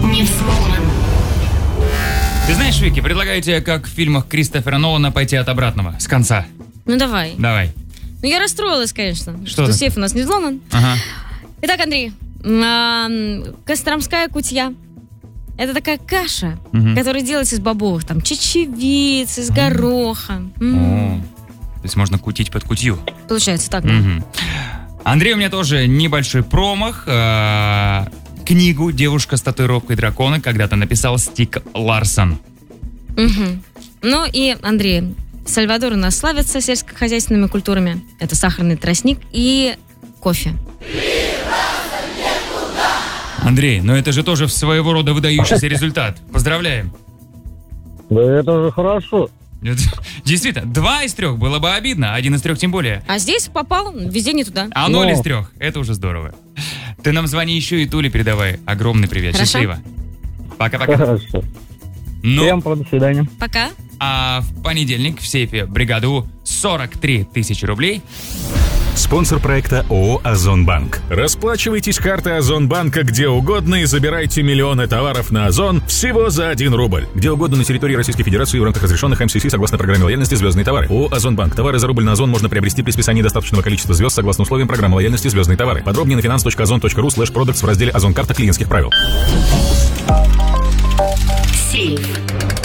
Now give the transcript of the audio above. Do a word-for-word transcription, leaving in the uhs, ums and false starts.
не взломан. Ты знаешь, Вики, предлагаю тебе, как в фильмах Кристофера Нолана, пойти от обратного, с конца. Ну давай. Давай. Ну я расстроилась, конечно, что, что сейф у нас не взломан. Ага. Итак, Андрей, а, костромская кутья. Это такая каша, угу. которая делается из бобовых, там, чечевиц, из гороха. О, то есть можно кутить под кутью. Получается так, да? Угу. Андрей, у меня тоже небольшой промах. А, книгу «Девушка с татуировкой дракона» когда-то написал Стиг Ларсон. Угу. Ну и, Андрей, Сальвадор у нас славится сельскохозяйственными культурами. Это сахарный тростник и кофе. Андрей, но это же тоже своего рода выдающийся результат. Поздравляем. Да это же хорошо. Действительно, два из трех было бы обидно, один из трех тем более. А здесь попал везде не туда. А ноль из трех, это уже здорово. Ты нам звони еще и Туле передавай огромный привет. Хорошо. Счастливо. Пока-пока. Хорошо. Ну, Всем до свидания. Пока. А в понедельник в сейфе бригаду сорок три тысячи рублей. Спонсор проекта ООО «Озонбанк». Расплачивайтесь картой Озонбанка где угодно и забирайте миллионы товаров на Озон всего за один рубль. Где угодно на территории Российской Федерации в рамках разрешенных эм си си согласно программе лояльности «Звездные товары». ООО «Озонбанк». Товары за рубль на Озон можно приобрести при списании достаточного количества звезд согласно условиям программы лояльности «Звездные товары». Подробнее на finance точка озон точка ру слэш продактс в разделе «Озон карта клиентских правил». Сейф.